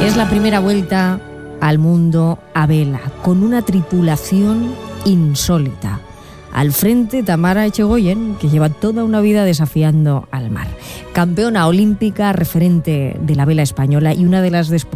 Es la primera vuelta al mundo a vela, con una tripulación insólita. Al frente, Tamara Echegoyen, que lleva toda una vida desafiando al mar. Campeona olímpica, referente de la vela española y una de las